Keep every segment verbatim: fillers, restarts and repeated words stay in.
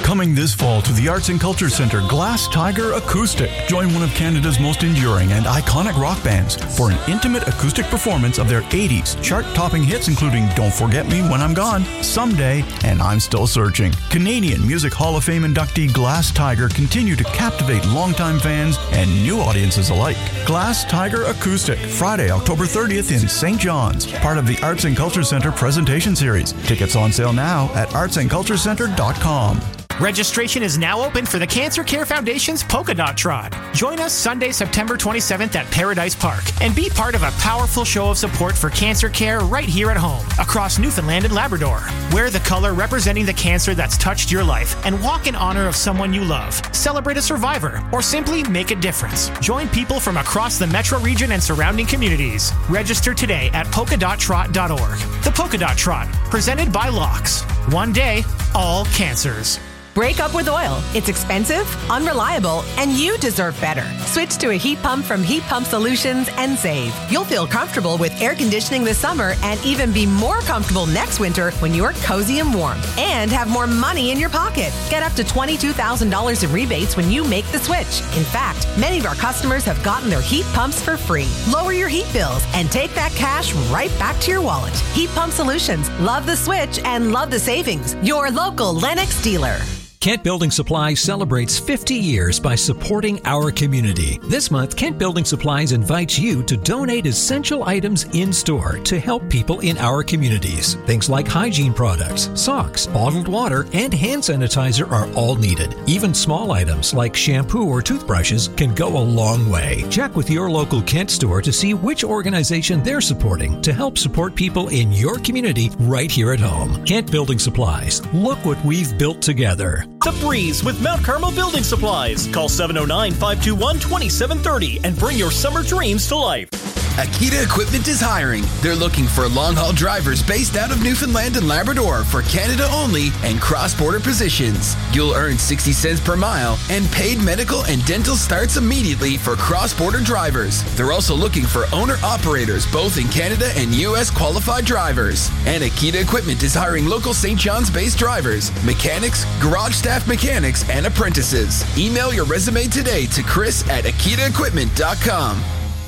Coming this fall to the Arts and Culture Centre, Glass Tiger Acoustic. Join one of Canada's most enduring and iconic rock bands for an intimate acoustic performance of their eighties chart-topping hits, including Don't Forget Me When I'm Gone, Someday, and I'm Still Searching. Canadian Music Hall of Fame inductee Glass Tiger continue to captivate longtime fans and new audiences alike. Glass Tiger Acoustic, Friday, October thirtieth in Saint John's, part of the Arts and Culture Centre presentation series. Tickets on sale now at arts and culture centre dot com. Registration is now open for the Cancer Care Foundation's Polka Dot Trot. Join us Sunday, September twenty-seventh at Paradise Park and be part of a powerful show of support for cancer care right here at home across Newfoundland and Labrador. Wear the color representing the cancer that's touched your life and walk in honor of someone you love. Celebrate a survivor or simply make a difference. Join people from across the metro region and surrounding communities. Register today at polka dot trot dot org. The Polka Dot Trot, presented by Locks. One day, all cancers. Break up with oil. It's expensive, unreliable, and you deserve better. Switch to a heat pump from Heat Pump Solutions and save. You'll feel comfortable with air conditioning this summer and even be more comfortable next winter when you're cozy and warm and have more money in your pocket. Get up to twenty-two thousand dollars in rebates when you make the switch. In fact, many of our customers have gotten their heat pumps for free. Lower your heat bills and take that cash right back to your wallet. Heat Pump Solutions. Love the switch and love the savings. Your local Lennox dealer. Kent Building Supplies celebrates fifty years by supporting our community. This month, Kent Building Supplies invites you to donate essential items in-store to help people in our communities. Things like hygiene products, socks, bottled water, and hand sanitizer are all needed. Even small items like shampoo or toothbrushes can go a long way. Check with your local Kent store to see which organization they're supporting to help support people in your community right here at home. Kent Building Supplies. Look what we've built together. The Breeze with Mount Carmel Building Supplies. Call seven oh nine, five two one, two seven three oh and bring your summer dreams to life. Akita Equipment is hiring. They're looking for long-haul drivers based out of Newfoundland and Labrador for Canada only and cross-border positions. You'll earn sixty cents per mile and paid medical and dental starts immediately for cross-border drivers. They're also looking for owner-operators both in Canada and U S qualified drivers. And Akita Equipment is hiring local Saint John's-based drivers, mechanics, garage staff mechanics, and apprentices. Email your resume today to Chris at akita equipment dot com.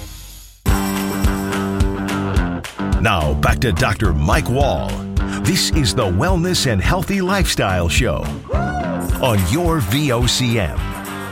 Now, back to Doctor Mike Wall. This is the Wellness and Healthy Lifestyle Show on your V O C M.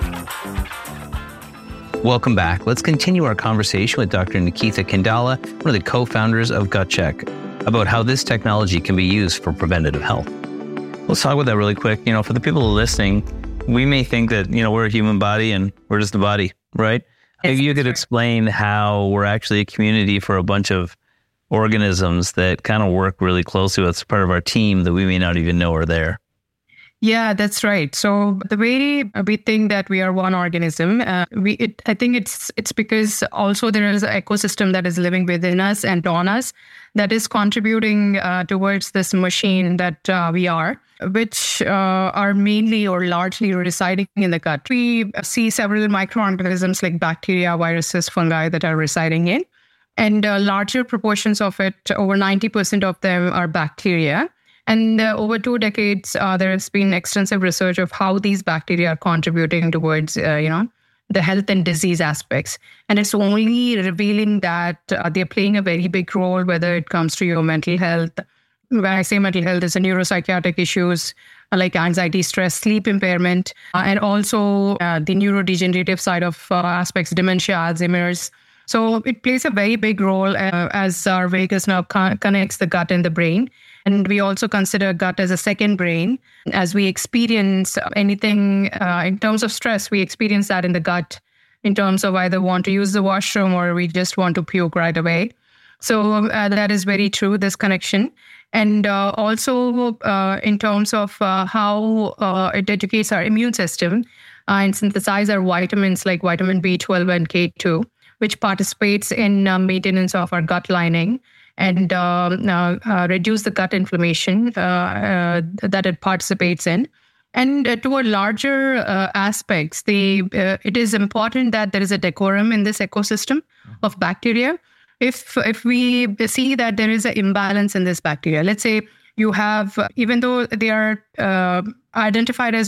Welcome back. Let's continue our conversation with Doctor Nikita Kandala, one of the co-founders of GutCheck, about how this technology can be used for preventative health. Let's talk about that really quick. You know, for the people listening, we may think that, you know, we're a human body and we're just the body, right? Maybe you could explain how we're actually a community for a bunch of organisms that kind of work really closely with part of our team that we may not even know are there. Yeah, that's right. So the way we think that we are one organism, uh, we it, I think it's it's because also there is an ecosystem that is living within us and on us that is contributing uh, towards this machine that uh, we are, which uh, are mainly or largely residing in the gut. We see several microorganisms like bacteria, viruses, fungi that are residing in. And uh, larger proportions of it, over ninety percent of them are bacteria. And uh, over two decades, uh, there has been extensive research of how these bacteria are contributing towards, uh, you know, the health and disease aspects. And it's only revealing that uh, they're playing a very big role, whether it comes to your mental health. When I say mental health, it's a neuropsychiatric issues like anxiety, stress, sleep impairment, uh, and also uh, the neurodegenerative side of uh, aspects, dementia, Alzheimer's. So it plays a very big role uh, as our vagus nerve con- connects the gut and the brain. And we also consider gut as a second brain. As we experience anything uh, in terms of stress, we experience that in the gut in terms of either want to use the washroom or we just want to puke right away. So uh, that is very true, this connection. And uh, also uh, in terms of uh, how uh, it educates our immune system uh, and synthesize our vitamins like vitamin B twelve and K two, which participates in uh, maintenance of our gut lining and uh, uh, uh, reduce the gut inflammation uh, uh, that it participates in. And uh, to a larger uh, aspects, the uh, it is important that there is a decorum in this ecosystem of bacteria. If if we see that there is an imbalance in this bacteria, let's say you have, even though they are uh, identified as